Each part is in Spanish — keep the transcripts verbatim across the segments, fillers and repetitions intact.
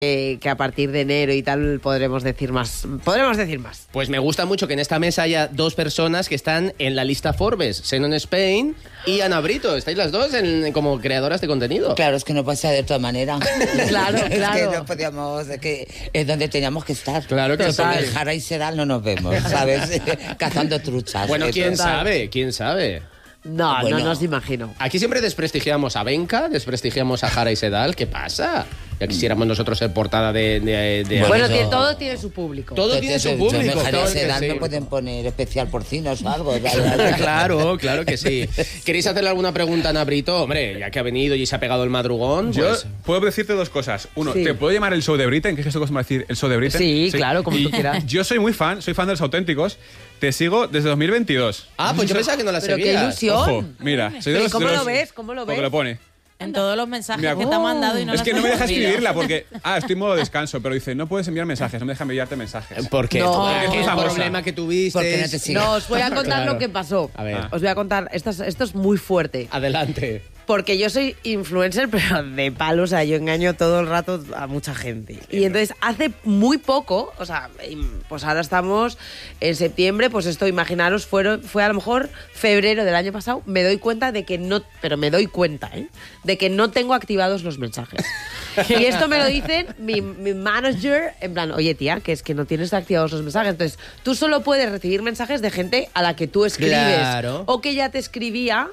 Eh, que a partir de enero y tal podremos decir más. Podremos decir más. Pues me gusta mucho que en esta mesa haya dos personas que están en la lista Forbes, Xenon Spain y Ana Brito. Estáis las dos en, como creadoras de contenido. Claro, es que no pasa de otra manera. Claro, claro. Es que no podíamos, es que es donde teníamos que estar. Claro que Total, sí. el Jara y Sedal no nos vemos, ¿sabes? Cazando truchas. Bueno, Eso quién es. sabe, quién sabe. No, Bueno. no nos imagino. Aquí siempre desprestigiamos a Benka, desprestigiamos a Jara y Sedal. ¿Qué pasa? Ya quisiéramos nosotros ser portada de... de, de Bueno, eso- tiene- todo tiene su público. Todo tiene su Entonces, público. yo me claro Jara y que Sedal sí. me pueden poner especial porcinos o algo. Claro, claro que sí. ¿Queréis hacerle alguna pregunta a Ana Brito? Hombre, ya que ha venido y se ha pegado el madrugón, Yo pues... puedo decirte dos cosas. Uno, Sí. ¿te puedo llamar el show de Britain? ¿Qué es esto que se va a decir? ¿El show de Britain? Sí, claro, como Y tú quieras. Yo soy muy fan, soy fan de Los Auténticos. Te sigo desde dos mil veintidós. Ah, pues yo pensaba que no la Pero qué seguías. ilusión. Ojo, mira. Soy de Pero los, ¿cómo de lo los- ves? ¿Cómo lo Porque ves? lo pone. En todos los mensajes Mira, que te ha mandado y no Es los que no has me deja respondido. escribirla porque... Ah, estoy en modo descanso, pero dice, no puedes enviar mensajes, no me deja enviarte mensajes. ¿Por qué? No, ¿Qué es muy famosa. problema que tuviste? ¿Por qué no te sigue? No, os voy a contar Claro. lo que pasó. A ver. Ah. Os voy a contar, esto es, esto es muy fuerte. Adelante. Porque yo soy influencer, pero de palo, o sea, yo engaño todo el rato a mucha gente. Y entonces, hace muy poco, o sea, pues ahora estamos en septiembre, pues esto, imaginaros, fueron, fue a lo mejor febrero del año pasado, me doy cuenta de que no, pero me doy cuenta, ¿eh? De que no tengo activados los mensajes. Y esto me lo dicen mi, mi manager, en plan, oye, tía, que es que no tienes activados los mensajes. Entonces, tú solo puedes recibir mensajes de gente a la que tú escribes. Claro. O que ya te escribía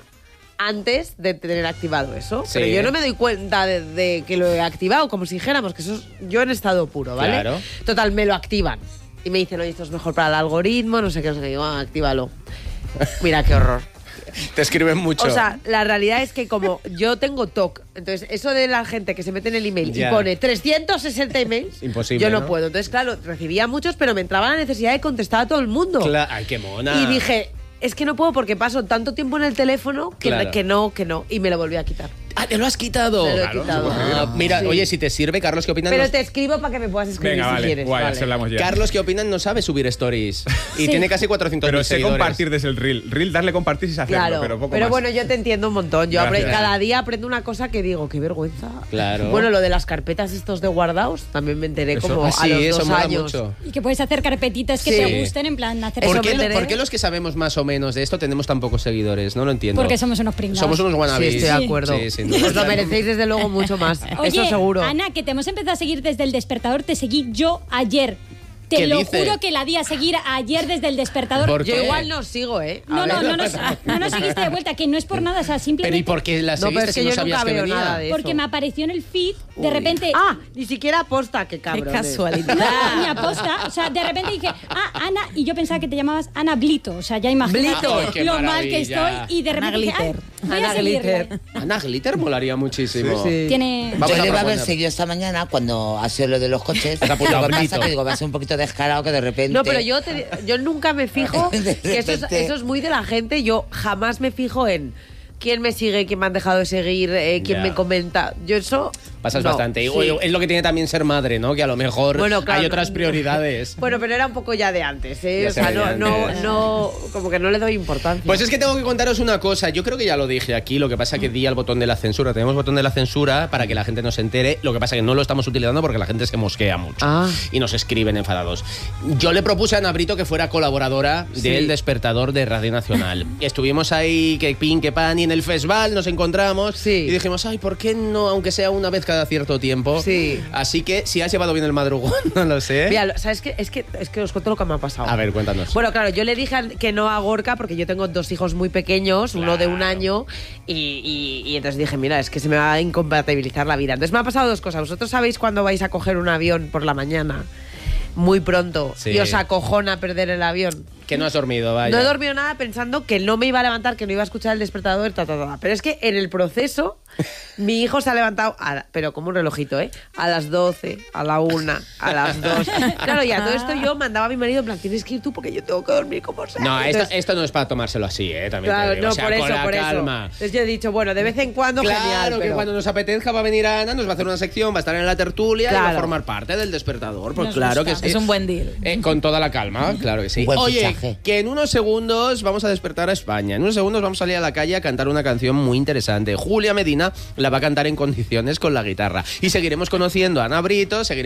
antes de tener activado eso. Sí. Pero yo no me doy cuenta de, de que lo he activado, como si dijéramos que eso es yo en estado puro, ¿vale? Claro. Total, me lo activan. Y me dicen, oye, esto es mejor para el algoritmo, no sé qué, no sé qué. Digo, ah, actívalo. Mira qué horror. Te escriben mucho. O sea, la realidad es que como yo tengo T O C, entonces eso de la gente que se mete en el email Ya. y pone trescientos sesenta emails, Imposible, yo no, ¿no? puedo. Entonces, claro, recibía muchos, pero me entraba la necesidad de contestar a todo el mundo. Cla- Ay, qué mona. Y dije, es que no puedo porque paso tanto tiempo en el teléfono que, Claro. que no, que no. Y me lo volví a quitar. Ah, ¿te lo has quitado? Me lo he Claro, quitado. Ah, mira, Sí. oye, si te sirve, Carlos, ¿qué opinan? Pero los- te escribo para que me puedas escribir Venga, si vale. quieres. Guay, vale. así hablamos ya. Carlos, ¿qué opinan? No sabe subir stories. Y Sí. tiene casi cuatrocientos Pero mil sé seguidores. compartir desde el reel. Reel, darle compartir sin hacerlo, Claro, pero poco pero más. bueno, yo te entiendo un montón. Yo Gracias. apre- cada día aprendo una cosa que digo, qué vergüenza. Claro. Bueno, lo de las carpetas estos de guardados, también me enteré Eso- como Ah, a sí, los eso dos mola años. mucho. Y que puedes hacer carpetitas que Sí. te gusten, en plan hacer ¿Por Eso qué, me lo- enteré. por qué los que sabemos más o menos de esto tenemos tan pocos seguidores? No lo entiendo. Porque somos unos pringados. Somos unos Sí, wannabes. estoy de acuerdo. Sí, sin duda. Os lo merecéis desde luego mucho más. Oye, Eso seguro. Ana, que te hemos empezado a seguir desde el despertador, te seguí yo ayer. Te ¿Qué lo dice? juro que la di a seguir ayer desde el despertador. ¿Por Yo qué? igual no sigo, ¿eh? A No, ver. no, no nos, no nos seguiste de vuelta, que no es por nada, o sea, Pero ¿y simplemente por qué la No, pero seguiste es que si no yo sabías nunca que veo venía? nada de eso. porque me apareció en el feed, de Uy. repente... Ah, ni siquiera aposta, qué cabrón. casualidad. No, mi aposta, o sea, de repente dije, ah, Ana, y yo pensaba que te llamabas Ana Blito, o sea, ya imagínate Blito. Ay, qué lo mal que maravilla. estoy, y de Ana repente dije, ay, Glitter. voy a Ana seguirle. Glitter. Ana Glitter molaría muchísimo. Sí. Tiene... Vamos Yo a le iba a haber proponer. seguido esta mañana cuando ha sido lo de los coches. Has Lo apuntado que Blito. pasa que digo, va a ser un poquito descarado que de repente... No, pero yo, te- yo nunca me fijo, De que eso es, repente. eso es muy de la gente, yo jamás me fijo en quién me sigue, quién me han dejado de seguir, eh, quién Ya. me comenta. Yo eso... Pasas no, bastante. Y, sí. oye, es lo que tiene también ser madre, ¿no? Que a lo mejor Bueno, claro, hay otras no- prioridades. Bueno, pero era un poco ya de antes, ¿eh? Ya O sea, se no, veía no, antes. no, como que no le doy importancia. Pues es que tengo que contaros una cosa. Yo creo que ya lo dije aquí. Lo que pasa es que di al botón de la censura. Tenemos botón de la censura para que la gente no se entere. Lo que pasa es que no lo estamos utilizando porque la gente se mosquea mucho. Ah. Y nos escriben enfadados. Yo le propuse a Ana Brito que fuera colaboradora del Despertador de Radio Nacional. Estuvimos ahí, que pin, que pan, y en el festival nos encontramos. Sí. Y dijimos, ay, ¿por qué no? Aunque sea una vez cada cierto tiempo. Sí. Así que si has llevado bien el madrugón, no lo sé. Mira, ¿sabes qué? Es que, es que os cuento lo que me ha pasado. A ver, cuéntanos. Bueno, claro, yo le dije al- que no a Gorka porque yo tengo dos hijos muy pequeños, uno de un año, y, y- y entonces dije, mira, es que se me va a incompatibilizar la vida. Entonces me han pasado dos cosas. ¿Vosotros sabéis cuándo vais a coger un avión por la mañana? Muy pronto. Sí. Y os acojona perder el avión. Que no has dormido, vaya. No he dormido nada pensando que no me iba a levantar, que no iba a escuchar el despertador, ta, ta, ta. Pero es que en el proceso, mi hijo se ha levantado, a- pero como un relojito, ¿eh? A las doce, a la una, a las dos. Claro, y a todo esto yo mandaba a mi marido, en plan, tienes que ir tú porque yo tengo que dormir como sea. No, esto, Entonces, esto no es para tomárselo así, ¿eh? También te claro, digo. no, O sea, por con eso, la por calma. eso. Entonces yo he dicho, bueno, de vez en cuando, Claro, genial, que pero... cuando nos apetezca va a venir Ana, nos va a hacer una sección, va a estar en la tertulia y va a Claro. formar parte del despertador. Pues Nos claro gusta. que sí. Es un buen deal. Eh, con toda la calma, claro que sí. Un buen Oye, fichaje. que en unos segundos vamos a despertar a España. En unos segundos vamos a salir a la calle a cantar una canción muy interesante. Julia Medina la va a cantar en condiciones con la guitarra. Y seguiremos conociendo a Ana Brito, seguiremos